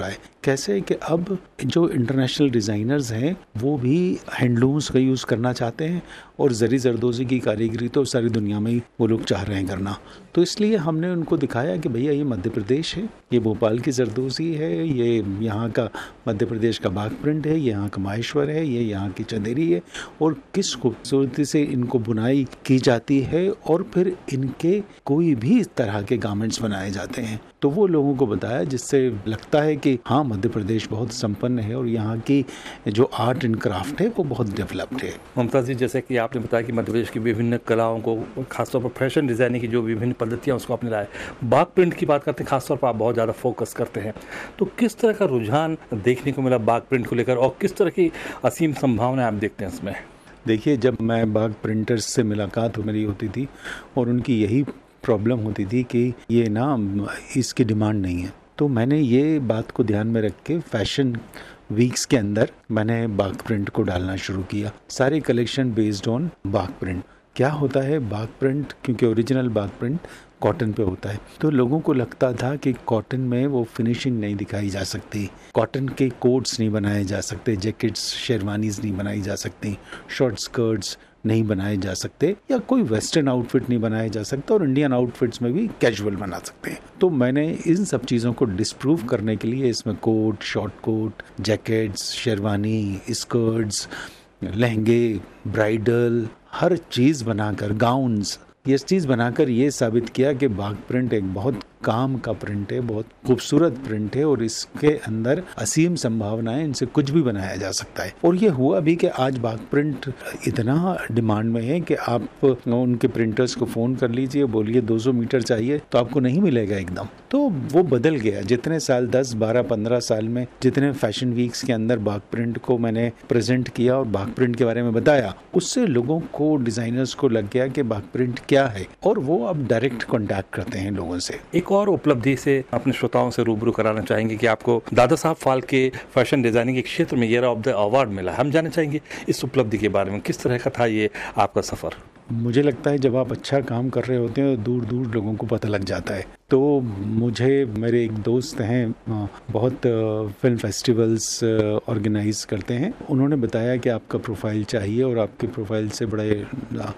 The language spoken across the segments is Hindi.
चुका है। कैसे कि अब जो इंटरनेशनल डिज़ाइनर्स हैं वो भी हैंडलूम्स का यूज़ करना चाहते हैं और ज़री जरदोज़ी की कारीगरी तो सारी दुनिया में ही वो लोग चाह रहे हैं करना। तो इसलिए हमने उनको दिखाया कि भैया ये मध्य प्रदेश है, ये भोपाल की जरदोज़ी है, ये यहाँ का मध्य प्रदेश का बाघ प्रिंट है, ये यहाँ का माहेश्वर है, ये यहाँ की चंदेरी है और किस खूबसूरती से इनको बुनाई की जाती है और फिर इनके कोई भी तरह के गारमेंट्स बनाए जाते हैं। तो वो लोगों को बताया जिससे लगता है कि हाँ, मध्य प्रदेश बहुत संपन्न है और यहाँ की जो आर्ट एंड क्राफ्ट है वो बहुत डेवलप्ड है। मुमताज़ जी, जैसे कि आपने बताया कि मध्य प्रदेश की विभिन्न कलाओं को, खासतौर पर फैशन डिज़ाइनिंग की जो विभिन्न पद्धतियाँ उसको आपने लाया, बाघ प्रिंट की बात करते हैं, खासतौर पर आप बहुत ज़्यादा फोकस करते हैं, तो किस तरह का रुझान देखने को मिला बाघ प्रिंट को लेकर और किस तरह की असीम संभावनाएं आप देखते हैं इसमें? देखिए, जब मैं बाघ प्रिंटर्स से मुलाकात मेरी होती थी और उनकी यही प्रॉब्लम होती थी कि ये ना इसकी डिमांड नहीं है, तो मैंने ये बात को ध्यान में रख के फैशन वीक्स के अंदर मैंने बाघ प्रिंट को डालना शुरू किया। सारी कलेक्शन बेस्ड ऑन बाघ प्रिंट। क्या होता है बाघ प्रिंट, क्योंकि ओरिजिनल बाघ प्रिंट कॉटन पे होता है, तो लोगों को लगता था कि कॉटन में वो फिनिशिंग नहीं दिखाई जा सकती, कॉटन के कोट्स नहीं बनाए जा सकते, जैकेट्स शेरवानीज नहीं बनाई जा सकती, शॉर्ट स्कर्ट्स नहीं बनाए जा सकते या कोई वेस्टर्न आउटफिट नहीं बनाया जा सकता और इंडियन आउटफिट्स में भी कैजुअल बना सकते हैं। तो मैंने इन सब चीज़ों को डिस्प्रूव करने के लिए इसमें coat, short coat, jackets, sherwani, skirts, लहंगे, ब्राइडल, हर चीज़ बनाकर, गाउन्स, ये चीज़ बनाकर ये साबित किया कि बाघ प्रिंट एक बहुत काम का प्रिंट है, बहुत खूबसूरत प्रिंट है और इसके अंदर असीम संभावनाएं, इनसे कुछ भी बनाया जा सकता है। और ये हुआ भी कि आज बाघ प्रिंट इतना डिमांड में है कि आप उनके प्रिंटर्स को फ़ोन कर लीजिए, बोलिए 200 मीटर चाहिए तो आपको नहीं मिलेगा एकदम। तो वो बदल गया। जितने साल 10, 12, 15 साल में जितने फैशन वीक्स के अंदर बाघ प्रिंट को मैंने प्रेजेंट किया और बाघ प्रिंट के बारे में बताया, उससे लोगों को, डिज़ाइनर्स को लग गया कि बाघ प्रिंट क्या है और वो अब डायरेक्ट कॉन्टैक्ट करते हैं लोगों से। एक और उपलब्धि से अपने श्रोताओं से रूबरू कराना चाहेंगे कि आपको दादा साहब फाल्के फैशन डिजाइनिंग के क्षेत्र में ईयर ऑफ द अवार्ड मिला। हम जानना चाहेंगे इस उपलब्धि के बारे में, किस तरह का था ये आपका सफर? मुझे लगता है जब आप अच्छा काम कर रहे होते हैं तो दूर दूर लोगों को पता लग जाता है। तो मुझे, मेरे एक दोस्त हैं, बहुत फिल्म फेस्टिवल्स ऑर्गेनाइज करते हैं, उन्होंने बताया कि आपका प्रोफाइल चाहिए और आपके प्रोफाइल से बड़े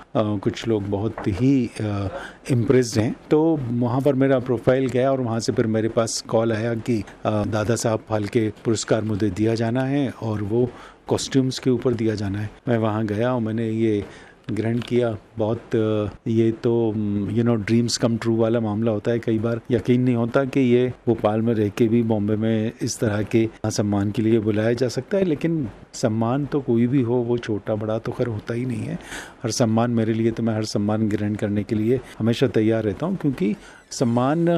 कुछ लोग बहुत ही इम्प्रेस्ड हैं। तो वहाँ पर मेरा प्रोफाइल गया और वहाँ से फिर मेरे पास कॉल आया कि दादा साहब फाल्के पुरस्कार मुझे दिया जाना है और वो कॉस्ट्यूम्स के ऊपर दिया जाना है। मैं वहाँ गया और मैंने ये ग्रहण किया। बहुत ये तो ड्रीम्स कम ट्रू वाला मामला होता है। कई बार यकीन नहीं होता कि ये भोपाल में रह के भी बॉम्बे में इस तरह के सम्मान के लिए बुलाया जा सकता है। लेकिन सम्मान तो कोई भी हो, वो छोटा बड़ा तो खैर होता ही नहीं है। हर सम्मान मेरे लिए, तो मैं हर सम्मान ग्रहण करने के लिए हमेशा तैयार रहता हूँ, क्योंकि सम्मान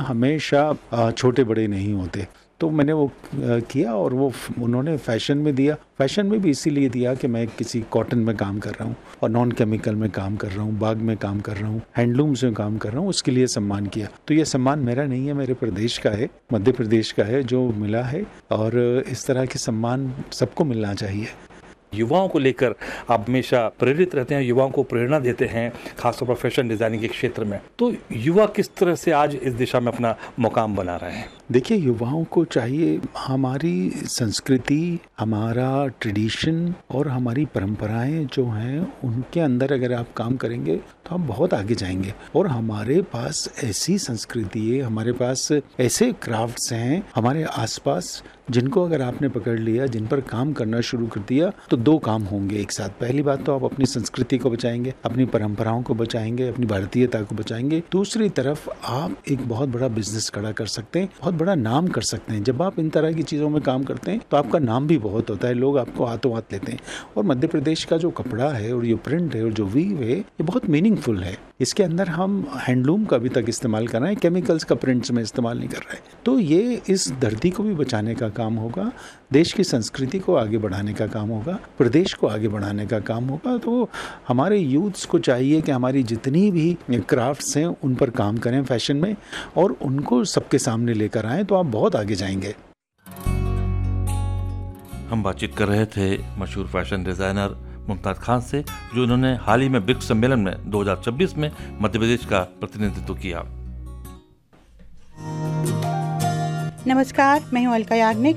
हमेशा छोटे बड़े नहीं होते। तो मैंने वो किया और वो उन्होंने फैशन में दिया। फैशन में भी इसीलिए दिया कि मैं किसी कॉटन में काम कर रहा हूँ और नॉन केमिकल में काम कर रहा हूँ, बाग में काम कर रहा हूँ, हैंडलूम्स में काम कर रहा हूँ, उसके लिए सम्मान किया। तो ये सम्मान मेरा नहीं है, मेरे प्रदेश का है, मध्य प्रदेश का है जो मिला है। और इस तरह के सम्मान सबको मिलना चाहिए। युवाओं को लेकर आप हमेशा प्रेरित रहते हैं, युवाओं को प्रेरणा देते हैं, खासतौर पर फैशन डिजाइनिंग के क्षेत्र में। तो युवा किस तरह से आज इस दिशा में अपना मुकाम बना रहे हैं? देखिए, युवाओं को चाहिए, हमारी संस्कृति, हमारा ट्रेडिशन और हमारी परंपराएं जो हैं उनके अंदर अगर आप काम करेंगे तो हम बहुत आगे जाएंगे। और हमारे पास ऐसी संस्कृति है, हमारे पास ऐसे क्राफ्ट्स हैं हमारे आसपास, जिनको अगर आपने पकड़ लिया, जिन पर काम करना शुरू कर दिया, तो दो काम होंगे एक साथ। पहली बात तो आप अपनी संस्कृति को बचाएंगे, अपनी परंपराओं को बचाएंगे, अपनी भारतीयता को बचाएंगे। दूसरी तरफ आप एक बहुत बड़ा बिजनेस खड़ा कर सकते हैं, बहुत बड़ा नाम कर सकते हैं। जब आप इन तरह की चीज़ों में काम करते हैं तो आपका नाम भी बहुत होता है, लोग आपको हाथों हाथ लेते हैं। और मध्य प्रदेश का जो कपड़ा है और जो प्रिंट है और जो वीव है, ये बहुत मीनिंगफुल है। इसके अंदर हम हैंडलूम का अभी तक इस्तेमाल कर रहे हैं, केमिकल्स का प्रिंट्स में इस्तेमाल नहीं कर रहे हैं। तो ये इस धरती को भी बचाने का काम होगा, देश की संस्कृति को आगे बढ़ाने का काम होगा, प्रदेश को आगे बढ़ाने का काम होगा। तो हमारे यूथ्स को चाहिए कि हमारी जितनी भी क्राफ्ट्स हैं उन पर काम करें फैशन में और उनको सबके सामने लेकर आएं, तो आप बहुत आगे जाएंगे। हम बातचीत कर रहे थे मशहूर फैशन डिजाइनर मुमताज खान से, जो उन्होंने हाल ही में ब्रिक्स सम्मेलन में 2026 में मध्य प्रदेश का प्रतिनिधित्व किया। नमस्कार, मैं हूं अलका याग्निक।